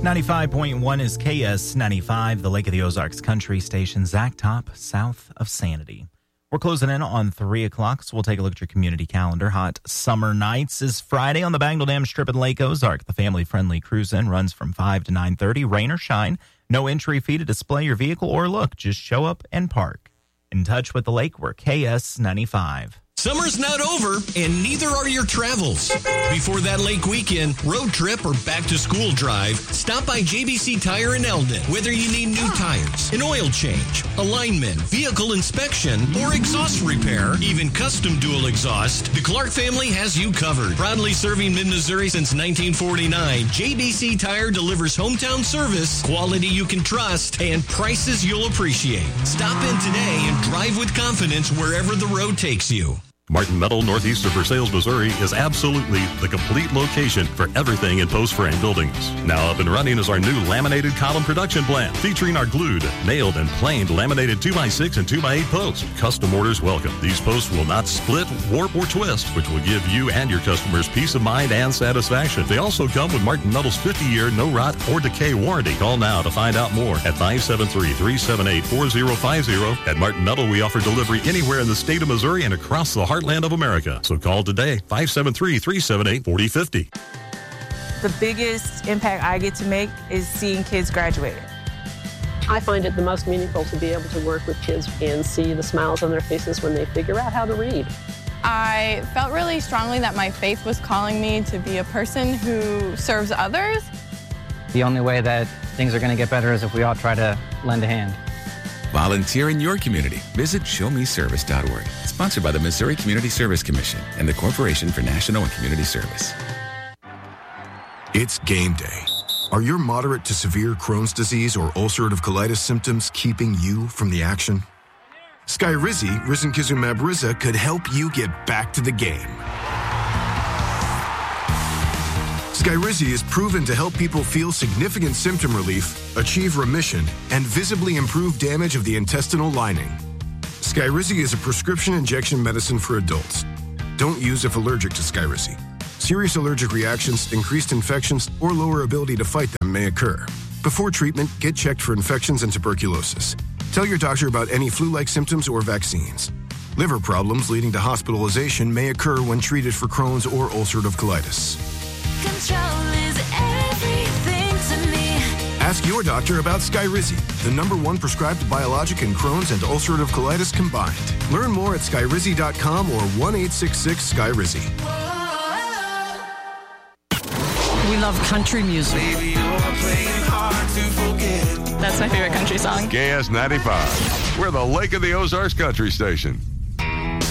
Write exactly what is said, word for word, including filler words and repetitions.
ninety-five point one is K S ninety-five, the Lake of the Ozarks country station, Zach Top, south of Sanity. We're closing in on three o'clock, so we'll take a look at your community calendar. Hot Summer Nights is Friday on the Bagnell Dam Strip in Lake Ozark. The family-friendly cruise-in runs from five to nine thirty, rain or shine. No entry fee to display your vehicle or look. Just show up and park. In touch with the lake, we're K S ninety-five. Summer's not over, and neither are your travels. Before that lake weekend, road trip, or back-to-school drive, stop by J B C Tire in Eldon. Whether you need new tires, an oil change, alignment, vehicle inspection, or exhaust repair, even custom dual exhaust, the Clark family has you covered. Proudly serving mid-Missouri since nineteen forty-nine, J B C Tire delivers hometown service, quality you can trust, and prices you'll appreciate. Stop in today and drive with confidence wherever the road takes you. Martin Metal, northeast of Versailles, Missouri, is absolutely the complete location for everything in post frame buildings. Now up and running is our new laminated column production plant, featuring our glued, nailed, and planed laminated two by six and two by eight posts. Custom orders welcome. These posts will not split, warp, or twist, which will give you and your customers peace of mind and satisfaction. They also come with Martin Metal's fifty-year no rot or decay warranty. Call now to find out more at five seven three, three seven eight, four zero five zero. At Martin Metal, we offer delivery anywhere in the state of Missouri and across the heart Heartland of America. So call today, five seven three, three seven eight, four zero five zero. The biggest impact I get to make is seeing kids graduate. I find it the most meaningful to be able to work with kids and see the smiles on their faces when they figure out how to read. I felt really strongly that my faith was calling me to be a person who serves others. The only way that things are going to get better is if we all try to lend a hand. Volunteer in your community. Visit show me service dot org. Sponsored by the Missouri Community Service Commission and the Corporation for National and Community Service. It's game day. Are your moderate to severe Crohn's disease or ulcerative colitis symptoms keeping you from the action? Skyrizi, risankizumab Riza, could help you get back to the game. Skyrizi is proven to help people feel significant symptom relief, achieve remission, and visibly improve damage of the intestinal lining. Skyrizi is a prescription injection medicine for adults. Don't use if allergic to Skyrizi. Serious allergic reactions, increased infections, or lower ability to fight them may occur. Before treatment, get checked for infections and tuberculosis. Tell your doctor about any flu-like symptoms or vaccines. Liver problems leading to hospitalization may occur when treated for Crohn's or ulcerative colitis. Control is everything to me. Ask your doctor about Skyrizi, the number one prescribed biologic in Crohn's and ulcerative colitis combined. Learn more at skyrizi dot com or one eight six six Skyrizi. We love country music. Baby, you're playing hard to forget. That's my favorite country song. K S ninety-five. We're the Lake of the Ozarks country station.